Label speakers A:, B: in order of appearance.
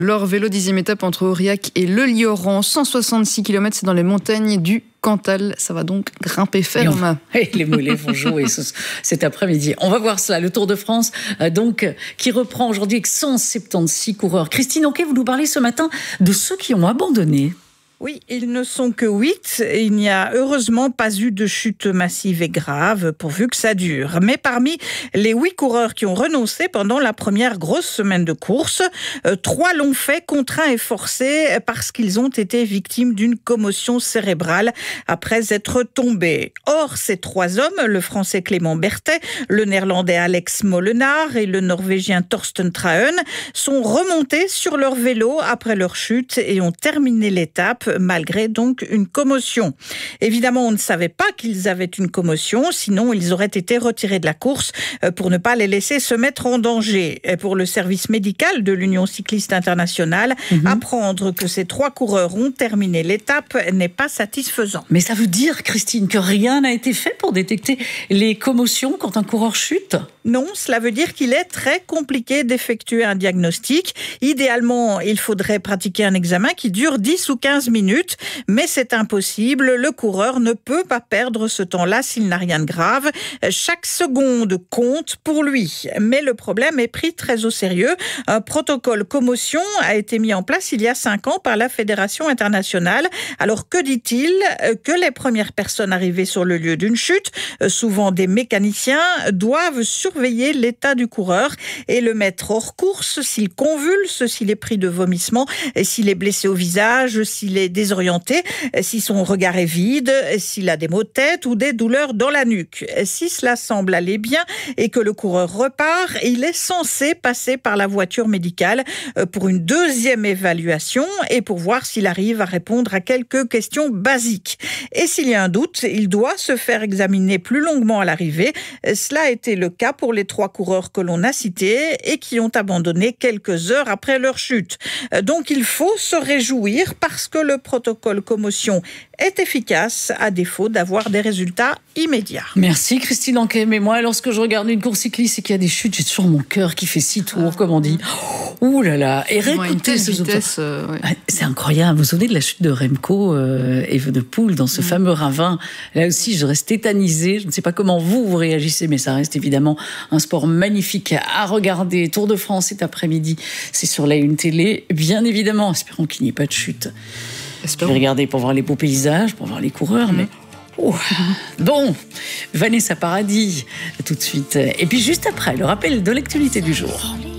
A: Leur vélo 10e étape entre Aurillac et Le Lioran, 166 km, c'est dans les montagnes du Cantal. Ça va donc grimper ferme.
B: Les mollets vont jouer cet après-midi. On va voir cela, le Tour de France, qui reprend aujourd'hui avec 176 coureurs. Christine Anquet, vous nous parlez ce matin de ceux qui ont abandonné.
C: Oui, ils ne sont que 8 et il n'y a heureusement pas eu de chute massive et grave, pourvu que ça dure. Mais parmi les 8 coureurs qui ont renoncé pendant la première grosse semaine de course, 3 l'ont fait contraints et forcés parce qu'ils ont été victimes d'une commotion cérébrale après être tombés. Or, ces 3 hommes, le français Clément Berthet, le néerlandais Alex Molenaar et le norvégien Torsten Trahen, sont remontés sur leur vélo après leur chute et ont terminé l'étape malgré donc une commotion. Évidemment, on ne savait pas qu'ils avaient une commotion, sinon ils auraient été retirés de la course pour ne pas les laisser se mettre en danger. Et pour le service médical de l'Union cycliste internationale, apprendre que ces 3 coureurs ont terminé l'étape n'est pas satisfaisant.
B: Mais ça veut dire, Christine, que rien n'a été fait pour détecter les commotions quand un coureur chute ?
C: Non, cela veut dire qu'il est très compliqué d'effectuer un diagnostic. Idéalement, il faudrait pratiquer un examen qui dure 10 ou 15 minutes, mais c'est impossible. Le coureur ne peut pas perdre ce temps-là s'il n'a rien de grave. Chaque seconde compte pour lui. Mais le problème est pris très au sérieux. Un protocole commotion a été mis en place il y a 5 ans par la Fédération internationale. Alors que dit-il ? Que les premières personnes arrivées sur le lieu d'une chute, souvent des mécaniciens, doivent surveiller l'état du coureur et le mettre hors course s'il convulse, s'il est pris de vomissements, s'il est blessé au visage, s'il est désorienté, si son regard est vide, s'il a des maux de tête ou des douleurs dans la nuque. Si cela semble aller bien et que le coureur repart, il est censé passer par la voiture médicale pour une deuxième évaluation et pour voir s'il arrive à répondre à quelques questions basiques. Et s'il y a un doute, il doit se faire examiner plus longuement à l'arrivée. Cela a été le cas pour les 3 coureurs que l'on a cités et qui ont abandonné quelques heures après leur chute. Donc il faut se réjouir parce que le protocole commotion est efficace à défaut d'avoir des résultats immédiats.
B: Merci Christine Anquet. Mais moi, lorsque je regarde une course cycliste et qu'il y a des chutes, j'ai toujours mon cœur qui fait 6 tours, comme on dit. Ouh là là. Et réécoutez ce vitesse, c'est incroyable. Vous vous souvenez de la chute de Remco Evenepoel dans ce fameux ravin. Là aussi, je reste tétanisée. Je ne sais pas comment vous réagissez, mais ça reste évidemment un sport magnifique à regarder. Tour de France cet après-midi, c'est sur la Une télé. Bien évidemment, espérons qu'il n'y ait pas de chute. Je vais regarder pour voir les beaux paysages, pour voir les coureurs, mais... Bon, Vanessa Paradis, tout de suite. Et puis juste après, le rappel de l'actualité du jour.